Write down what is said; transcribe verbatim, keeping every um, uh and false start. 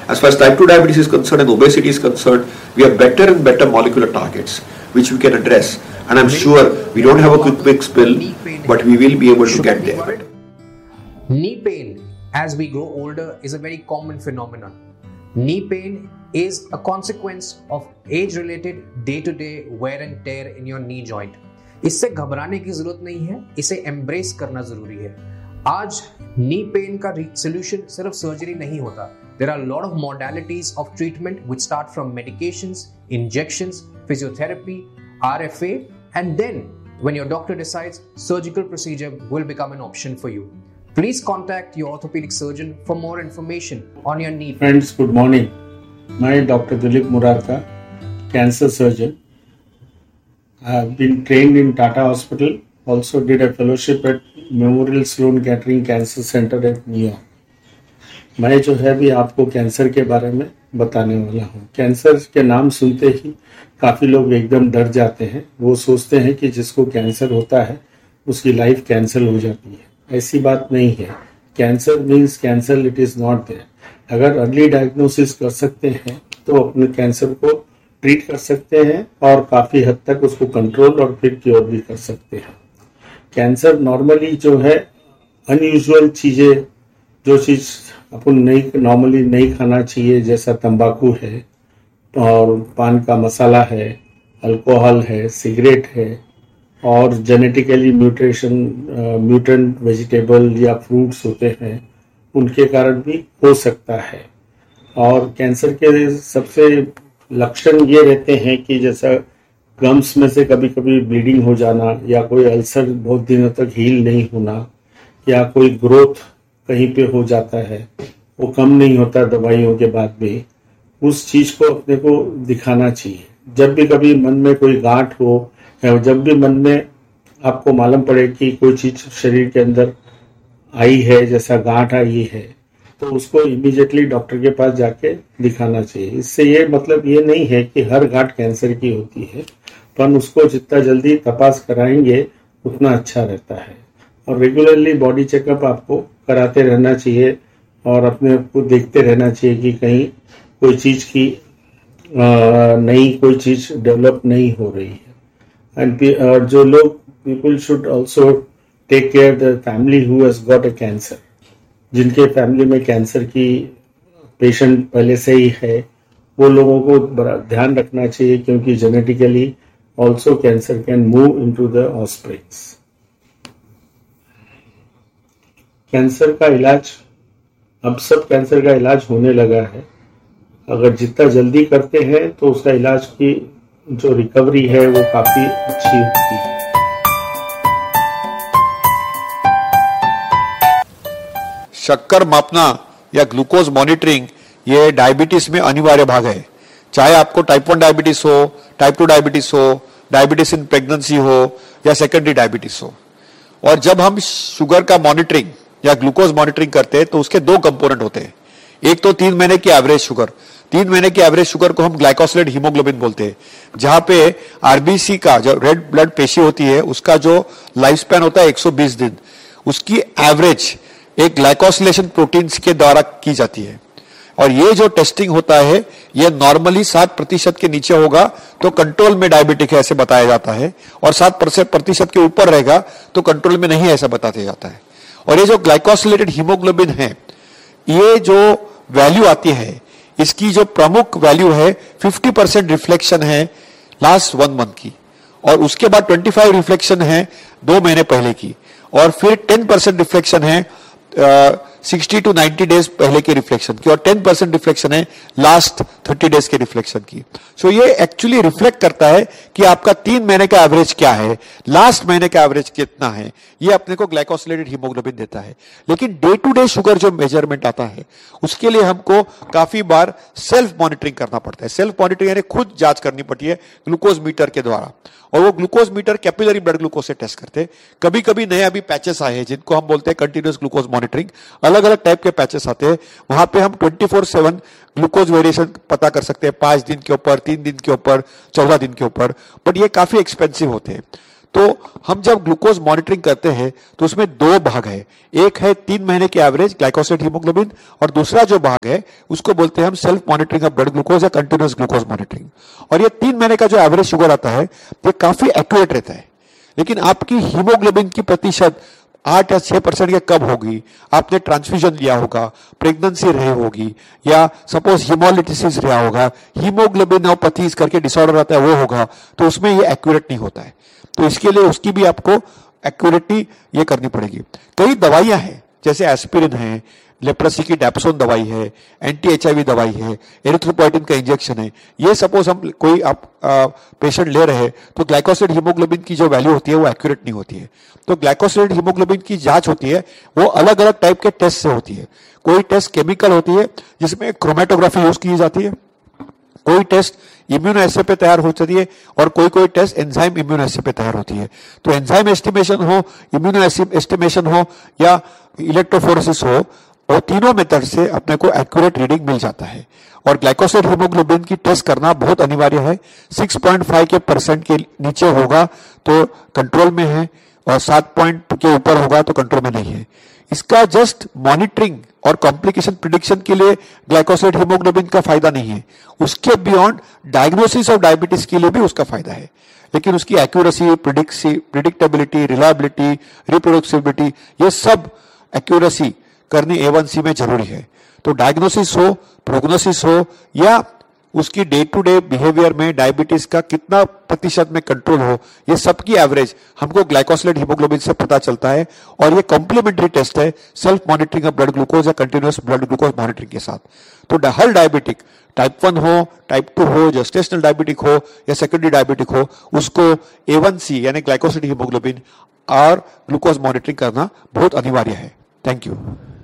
As far as type two diabetes is concerned and obesity is concerned, we have better and better molecular targets which we can address. And I'm sure we don't have a quick fix pill, but we will be able to get there. Knee pain as we grow older is a very common phenomenon. Knee pain is a consequence of age-related day-to-day wear and tear in your knee joint. इससे घबराने की जरूरत नहीं है, इसे embrace करना जरूरी है. आज नी पेन का सोल्यूशन सिर्फ सर्जरी नहीं होता. There are a lot of modalities of treatment which start from medications, injections, physiotherapy, R F A, and then when your doctor decides, surgical procedure will become an option for you. Please contact your orthopedic surgeon for more information on your knee. Friends, good morning. I am Doctor Dilip Murarka, cancer surgeon. I have been trained in Tata Hospital. Also did a fellowship at Memorial Sloan Kettering Cancer Center at New York. मैं जो है भी आपको cancer के बारे में बताने वाला हूँ. कैंसर के नाम सुनते ही काफ़ी लोग एकदम डर जाते हैं. वो सोचते हैं कि जिसको कैंसर होता है उसकी लाइफ कैंसल हो जाती है. ऐसी बात नहीं है. Cancer means cancer, it is not there. अगर अर्ली डायग्नोसिस कर सकते हैं तो अपने कैंसर को ट्रीट कर सकते हैं और काफ़ी हद तक उसको कंट्रोल और फिर क्योर भी कर सकते हैं. कैंसर नॉर्मली जो है अनयूजुअल चीज़ें, जो चीज़ अपन नहीं नॉर्मली नहीं खाना चाहिए, जैसा तंबाकू है और पान का मसाला है, अल्कोहल है, सिगरेट है और जेनेटिकली म्यूटेशन म्यूटेंट वेजिटेबल या फ्रूट्स होते हैं, उनके कारण भी हो सकता है. और कैंसर के सबसे लक्षण ये रहते हैं कि जैसा गम्स में से कभी कभी ब्लीडिंग हो जाना, या कोई अल्सर बहुत दिनों तक हील नहीं होना, या कोई ग्रोथ कहीं पे हो जाता है, वो कम नहीं होता दवाइयों के बाद भी. उस चीज़ को अपने को दिखाना चाहिए. जब भी कभी मन में कोई गांठ हो, या जब भी मन में आपको मालूम पड़े कि कोई चीज़ शरीर के अंदर आई है, जैसा गांठ आई है, तो उसको इमीडिएटली डॉक्टर के पास जाके दिखाना चाहिए. इससे ये मतलब ये नहीं है कि हर गांठ कैंसर की होती है, पर उसको जितना जल्दी तपास कराएंगे उतना अच्छा रहता है. और रेगुलरली बॉडी चेकअप आपको कराते रहना चाहिए और अपने को देखते रहना चाहिए कि कहीं कोई चीज़ की नई कोई चीज़ डेवलप नहीं हो रही है. एंड जो लोग, people should also take care the family who has got a cancer. जिनके फैमिली में कैंसर की पेशेंट पहले से ही है, वो लोगों को बड़ा ध्यान रखना चाहिए, क्योंकि genetically also cancer can move into the offsprings. Cancer का इलाज, अब सब कैंसर का इलाज होने लगा है. अगर जितना जल्दी करते हैं तो उसका इलाज की जो रिकवरी है वो काफी अच्छी होती है. शक्कर मापना या ग्लूकोज मॉनिटरिंग ये डायबिटीज में अनिवार्य भाग है. चाहे आपको टाइप वन डायबिटीज हो, टाइप टू डायबिटीज हो, डायबिटीज इन प्रेगनेंसी हो या सेकेंडरी डायबिटीज हो. और जब हम शुगर का मॉनिटरिंग या ग्लूकोज मॉनिटरिंग करते हैं तो उसके दो कंपोनेंट होते हैं. एक तो तीन महीने की एवरेज शुगर. तीन महीने की एवरेज शुगर को हम ग्लाइकोसिलेटेड हीमोग्लोबिन बोलते हैं, जहां पे आरबीसी का जो रेड ब्लड पेशी होती है उसका जो लाइफ स्पैन होता है एक सौ बीस दिन, उसकी एवरेज एक ग्लाइकोसिलेशन प्रोटीन्स के द्वारा की जाती है. और ये जो टेस्टिंग होता है ये नॉर्मली सात प्रतिशत के नीचे होगा तो कंट्रोल में डायबिटिक है ऐसे बताया जाता है, और सात प्रतिशत के ऊपर रहेगा तो कंट्रोल में नहीं ऐसा बताया जाता है. और ये जो ग्लाइकोसिलेटेड हीमोग्लोबिन है, ये जो वैल्यू आती है, इसकी जो प्रमुख वैल्यू है पचास परसेंट रिफ्लेक्शन है लास्ट वन मंथ की, और उसके बाद पच्चीस रिफ्लेक्शन है दो महीने पहले की, और फिर दस परसेंट रिफ्लेक्शन है सिक्सटी टू नाइन्टी डेज पहले के रिफ्लेक्शन की, और टेन परसेंट रिफ्लेक्शन है लास्ट थर्टी डेज के रिफ्लेक्शन की. सो so ये एक्चुअली रिफ्लेक्ट करता है कि आपका तीन महीने का एवरेज क्या है, लास्ट महीने का एवरेज कितना है, ये अपने को ग्लाइकोसिलेटेड हीमोग्लोबिन देता है. लेकिन डे टू डे शुगर जो मेजरमेंट आता है उसके लिए हमको काफी बार सेल्फ मॉनिटरिंग करना पड़ता है. सेल्फ मॉनिटरिंग यानी खुद जांच करनी पड़ती है ग्लूकोज मीटर के द्वारा, और वो glucose metre capillary blood glucose से टेस्ट करते हैं. कभी कभी नए अभी पैचेस आए हैं जिनको हम बोलते हैं कंटिन्यूअस ग्लूकोज मॉनिटरिंग. अलग अलग टाइप के पैचेस आते हैं, वहां पे हम twenty four seven glucose variation पता कर सकते हैं, पांच दिन के ऊपर, तीन दिन के ऊपर, चौदह दिन के ऊपर, बट ये काफी एक्सपेंसिव होते हैं. तो हम जब ग्लूकोज मॉनिटरिंग करते हैं तो उसमें दो भाग है, एक है तीन महीने की एवरेज ग्लाइकोसाइड हीमोग्लोबिन और दूसरा जो भाग है उसको बोलते हैं हम self monitoring of blood glucose या कंटिन्यूअस ग्लूकोज मॉनिटरिंग। और ये तीन महीने का जो एवरेज शुगर आता है ये काफी एक्यूरेट रहता है, लेकिन आपकी हीमोग्लोबिन की प्रतिशत आठ या छह परसेंट के कब होगी, आपने ट्रांसफ्यूजन लिया होगा, प्रेगनेंसी रही होगी, या सपोज हीमोलिटिसिस रहा होगा, हीमोग्लोबिनोपैथीज करके डिसऑर्डर आता है वो होगा, तो उसमें ये एक्यूरेट नहीं होता है। तो इसके लिए उसकी भी आपको एक्यूरेटी ये करनी पड़ेगी। कई दवाइयां हैं जैसे एस्पिरिन है, लेप्रोसी की डैप्सोन दवाई है, एंटी एचआईवी दवाई है, एरिथ्रोपोइटिन का इंजेक्शन है, ये सपोज हम कोई आप पेशेंट ले रहे हैं तो ग्लाइकोसाइड हीमोग्लोबिन की जो वैल्यू होती है वो एक्यूरेट नहीं होती है। तो ग्लाइकोसाइड हीमोग्लोबिन की जांच होती है वो अलग अलग टाइप के टेस्ट से होती है। कोई टेस्ट केमिकल होती है जिसमें क्रोमेटोग्राफी यूज की जाती है, कोई टेस्ट इम्यूनो एसे पे तैयार हो जाती है और कोई कोई टेस्ट एंजाइम इम्यूनो एसे पे तैयार होती है। तो एंजाइम एस्टिमेशन हो, इम्यूनो एस्टिमेशन हो या इलेक्ट्रोफोरेसिस हो, और तीनों मेथड से अपने को एक्यूरेट रीडिंग मिल जाता है। और ग्लाइकोसाइड हीमोग्लोबिन की टेस्ट करना बहुत अनिवार्य है। छह पॉइंट पाँच के परसेंट के नीचे होगा तो कंट्रोल में है और सात पॉइंट के ऊपर होगा तो कंट्रोल में नहीं है। इसका जस्ट मॉनिटरिंग और कॉम्प्लिकेशन प्रिडिक्शन के लिए ग्लाइकोसाइड हीमोग्लोबिन का फायदा नहीं है, उसके बियॉन्ड डायग्नोसिस ऑफ डायबिटीज के लिए भी उसका फायदा है। लेकिन उसकी एक्यूरेसी, प्रिडिक्टेबिलिटी, रिलायबिलिटी, रिप्रोड्यूसिबिलिटी, ये सब एक्यूरेसी करनी ए वन सी में जरूरी है। तो डायग्नोसिस हो, प्रोग्नोसिस हो या उसकी डे टू डे बिहेवियर में डायबिटीज का कितना प्रतिशत में कंट्रोल हो, ये सबकी एवरेज हमको ग्लाइकोसाइड हीमोग्लोबिन से पता चलता है। और ये कॉम्प्लीमेंट्री टेस्ट है self monitoring of blood glucose या कंटिन्यूअस ब्लड ग्लूकोज मॉनिटरिंग के साथ। तो हर डायबिटिक, टाइप वन हो, टाइप टू हो, जेस्टेशनल डायबिटिक हो या सेकेंडरी डायबिटिक हो, उसको ए वन सी यानी ग्लाइकोसाइड हीमोग्लोबिन और ग्लूकोज मॉनिटरिंग करना बहुत अनिवार्य है। Thank you.